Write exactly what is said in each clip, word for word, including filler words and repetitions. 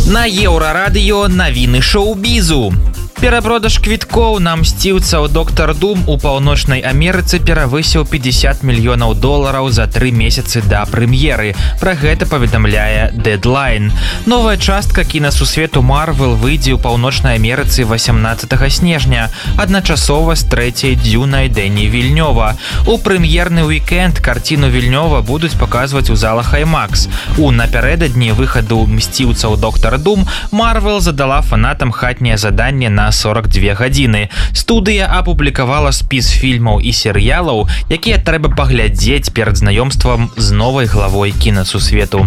На Еўрарадыё навіны шоу-бізу. Перапродаж квіткоў на мсціўцаў доктар Дум у Паўночнай Амерыцы перавысіў пятьдесят мільёнаў долараў за тры месяцы да прэм'еры. Пра гэта паведамляе Deadline. Новая частка кінасусвету Marvel выйдзе ў Паўночнай Амерыцы восемнадцатага снежня, адначасова з трэцяй Дзюнай Дэні Вільнёва. У прэм'ерны уікенд карціну Вільнёва будуць паказваць у залах IMAX. У напярэдадні выхаду мсціўцаў доктар Дум Marvel задала фанатам хатняе заданне на сорок две гадзіны. Студыя апублікавала спіс фільмаў і серыялаў, якія трэба паглядзець перад знаёмствам з новай главой кінасусвету.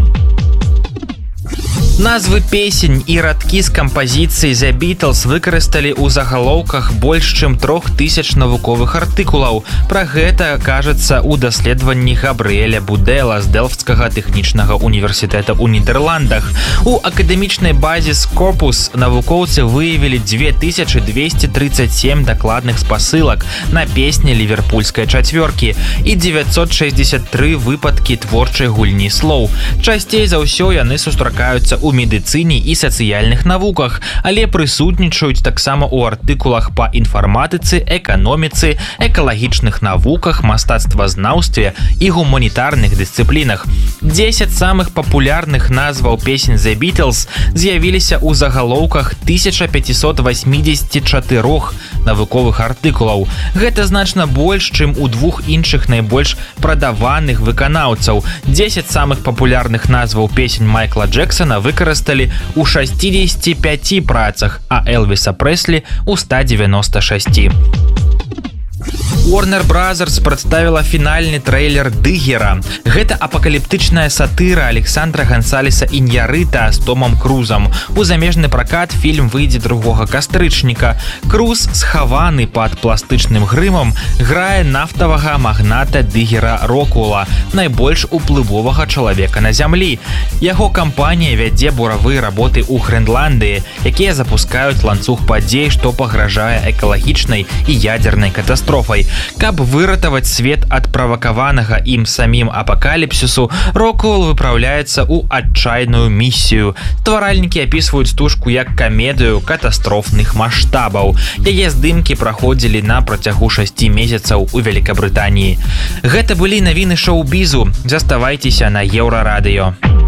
Назвы песень і радкі з кампазіцыі The Beatles выкарысталі ў загалоўках больш чым трох тысяч навуковых артыкулаў. Пра гэта кажацца ў даследаванні Габрыэля Будела з Дэлфтскага тэхнічнага універсітэта ў Нідерландах. У акадэмічнай базе Scopus навукоўцы выявілі две тысячы двести тридцать семь дакладных спасылак на песні ліверпульскай чацвёркі і девятьсот шестьдесят три выпадкі творчай гульні слоў. Часцей за ўсё яны сустракаюцца у медыцыне і сацыяльных навуках, але прысутнічаюць таксама ў артыкулах па інфарматыцы, эканоміцы, экалагічных навуках, мастацтвазнаўстве і гуманітарных дысцыплінах. дзесяць самых папулярных назваў песень The Beatles з'явіліся ў загалоўках тысяча пятьсот восемьдесят четыре навуковых артыкулаў. Гэта значна больш, чым у двух іншых найбольш прадаваных выканаўцаў. дзесяць самых папулярных назваў песень Майкла Джексона выкарысталі ў шестидесяти пяти працах, а Элвіса Прэслі ў ста девяноста шасці. Warner Brothers прадставіла фінальны трэйлер Дыгера. Гэта апакаліптычная сатыра Александра Гансалеса Іньярыта з Томам Крузам. У замежны пракат фільм выйдзе другога кастрычніка. Круз, схаваны пад пластычным грымам, грае нафтавага магната Дыгера Роквула, найбольш уплывовага чалавека на зямлі. Яго кампанія вядзе буравыя работы ў Грэнландыі, якія запускаюць ланцуг падзей, што пагражае экалагічнай і ядзернай катастрофай. Каб выратаваць свет ад правакаванага ім самім апакаліпсісу, Роквул выпраўляецца ў адчайную місію. Стваральнікі апісваюць стужку як камедыю катастрофных маштабаў. Яе здымкі праходзілі на працягу шасці месяцаў у Вялікабрытаніі. Гэта былі навіны шоу-бізу. Заставайцеся на Еўрарадыё.